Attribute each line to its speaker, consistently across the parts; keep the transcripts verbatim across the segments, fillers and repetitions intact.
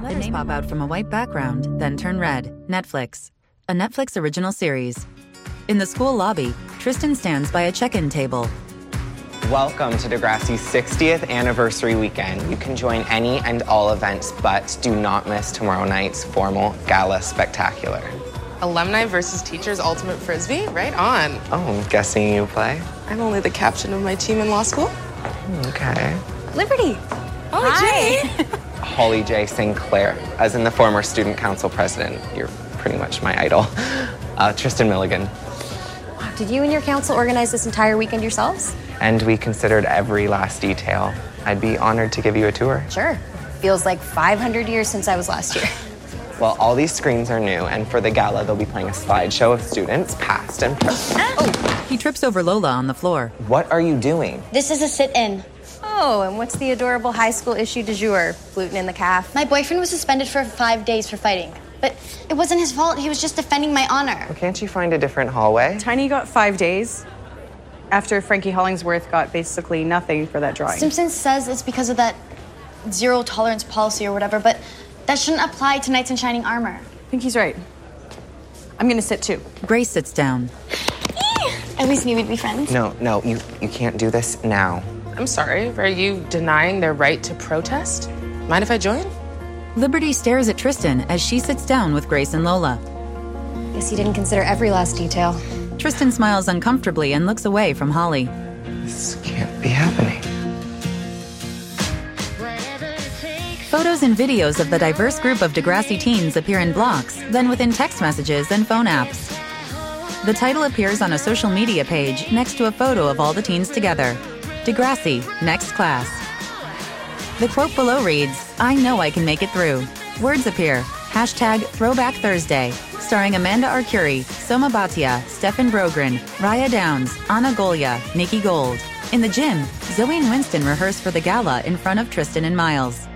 Speaker 1: Letters pop out from a white background, then turn red. Netflix. A Netflix original series. In the school lobby, Tristan stands by a check-in table.
Speaker 2: Welcome to Degrassi's sixtieth anniversary weekend. You can join any and all events, but do not miss tomorrow night's formal gala spectacular.
Speaker 3: Alumni versus teachers ultimate frisbee? Right on.
Speaker 2: Oh, I'm guessing you play?
Speaker 3: I'm only the captain of my team in law school.
Speaker 2: Okay.
Speaker 4: Liberty.
Speaker 3: Oh,
Speaker 4: Hi.
Speaker 3: Jay.
Speaker 2: Holly J. Sinclair, as in the former student council president. You're pretty much my idol. Uh, Tristan Milligan.
Speaker 4: Did you and your council organize this entire weekend yourselves?
Speaker 2: And we considered every last detail. I'd be honored to give you a tour.
Speaker 4: Sure. Feels like five hundred years since I was last year.
Speaker 2: Well, all these screens are new, and for the gala, they'll be playing a slideshow of students, past and present.
Speaker 1: Oh, he trips over Lola on the floor.
Speaker 2: What are you doing?
Speaker 5: This is a sit-in.
Speaker 4: Oh, and what's the adorable high school issue du jour? Gluten in the calf?
Speaker 5: My boyfriend was suspended for five days for fighting. But it wasn't his fault. He was just defending my honor.
Speaker 2: Well, can't you find a different hallway?
Speaker 6: Tiny got five days after Frankie Hollingsworth got basically nothing for that drawing.
Speaker 5: Simpson says it's because of that zero tolerance policy or whatever, but that shouldn't apply to Knights in Shining Armor.
Speaker 6: I think he's right. I'm gonna sit too.
Speaker 1: Grace sits down.
Speaker 5: At least we would be friends.
Speaker 2: No, no, you, you can't do this now.
Speaker 3: I'm sorry, are you denying their right to protest? Mind if I join?
Speaker 1: Liberty stares at Tristan as she sits down with Grace and Lola.
Speaker 4: Guess you didn't consider every last detail.
Speaker 1: Tristan smiles uncomfortably and looks away from Holly.
Speaker 2: This can't be happening.
Speaker 1: Photos and videos of the diverse group of Degrassi teens appear in blocks, then within text messages and phone apps. The title appears on a social media page next to a photo of all the teens together. Degrassi, next class. The quote below reads, "I know I can make it through." Words appear. Hashtag Throwback Thursday, starring Amanda Arcuri, Soma Bhatia, Stefan Brogren, Raya Downs, Anna Golia, Nikki Gold. In the gym, Zoe and Winston rehearse for the gala in front of Tristan and Miles.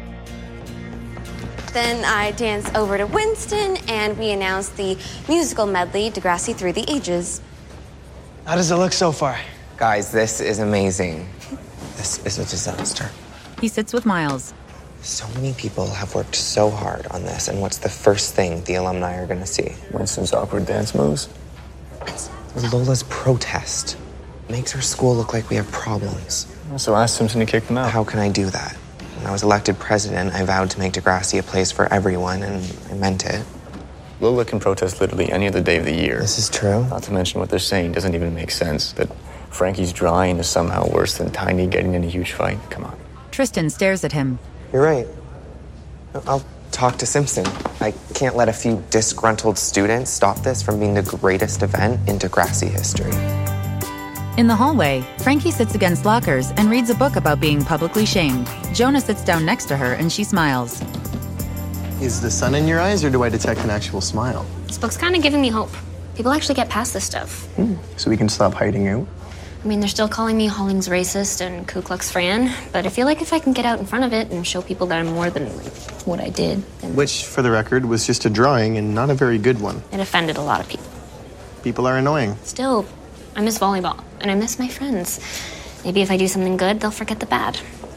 Speaker 7: Then I dance over to Winston, and we announce the musical medley, Degrassi Through the Ages.
Speaker 8: How does it look so far?
Speaker 2: Guys, this is amazing. This is a disaster.
Speaker 1: He sits with Miles.
Speaker 2: So many people have worked so hard on this, and what's the first thing the alumni are going to see?
Speaker 8: Winston's awkward dance moves.
Speaker 2: Lola's protest. Makes our school look like we have problems.
Speaker 8: So ask Simpson to kick them out.
Speaker 2: How can I do that? When I was elected president, I vowed to make Degrassi a place for everyone, and I meant it.
Speaker 8: Lola can protest literally any other day of the year.
Speaker 2: This is true.
Speaker 8: Not to mention what they're saying doesn't even make sense. That Frankie's drawing is somehow worse than Tiny getting in a huge fight. Come on.
Speaker 1: Tristan stares at him.
Speaker 2: You're right. I'll talk to Simpson. I can't let a few disgruntled students stop this from being the greatest event in Degrassi history.
Speaker 1: In the hallway, Frankie sits against lockers and reads a book about being publicly shamed. Jonah sits down next to her and she smiles.
Speaker 9: Is the sun in your eyes, or do I detect an actual smile?
Speaker 10: This book's kind of giving me hope. People actually get past this stuff.
Speaker 9: Hmm. So we can stop hiding out?
Speaker 10: I mean, they're still calling me Hollings racist and Ku Klux Fran, but I feel like if I can get out in front of it and show people that I'm more than what I did, then
Speaker 9: Which, for the record, was just a drawing and not a very good one.
Speaker 10: it offended a lot of people.
Speaker 9: People are annoying.
Speaker 10: Still, I miss volleyball, and I miss my friends. Maybe if I do something good, they'll forget the bad.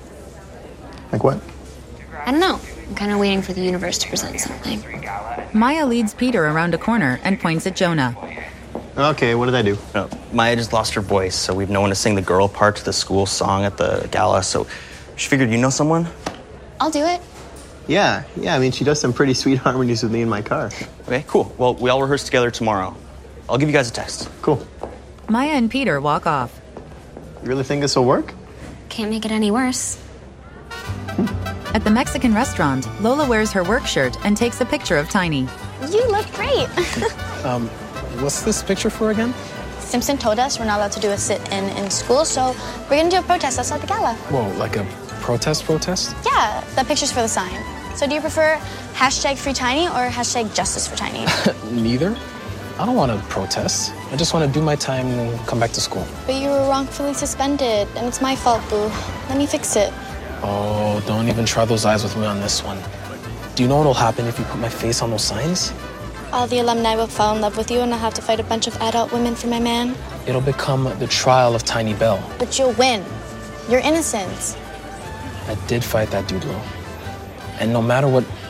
Speaker 9: Like what?
Speaker 10: I don't know. I'm kind of waiting for the universe to present something.
Speaker 1: Maya leads Peter around a corner and points at Jonah.
Speaker 9: Okay, what did I do?
Speaker 11: No, Maya just lost her voice, so we've no one to sing the girl part to the school song at the gala, so she figured you know someone?
Speaker 5: I'll do it.
Speaker 9: Yeah, yeah, I mean, she does some pretty sweet harmonies with me in my car.
Speaker 11: Okay, cool. Well, we all rehearse together tomorrow. I'll give you guys a text.
Speaker 9: Cool.
Speaker 1: Maya and Peter walk off.
Speaker 9: You really think this will work?
Speaker 10: Can't make it any worse.
Speaker 1: At the Mexican restaurant, Lola wears her work shirt and takes a picture of Tiny.
Speaker 5: You look great.
Speaker 12: um, what's this picture for again?
Speaker 5: Simpson told us we're not allowed to do a sit-in in school, so we're gonna do a protest outside the gala.
Speaker 12: Whoa, like a protest protest?
Speaker 5: Yeah, the picture's for the sign. So do you prefer hashtag free Tiny or hashtag justice for Tiny?
Speaker 12: Neither. I don't want to protest. I just want to do my time and come back to school.
Speaker 5: But you were wrongfully suspended, and it's my fault, boo. Let me fix it.
Speaker 12: Oh, don't even try those eyes with me on this one. Do you know what'll happen if you put my face on those signs?
Speaker 5: All the alumni will fall in love with you, and I'll have to fight a bunch of adult women for my man.
Speaker 12: It'll become the trial of Tiny Bell.
Speaker 5: But you'll win. You're innocent.
Speaker 12: I did fight that dude, Lo. And no matter what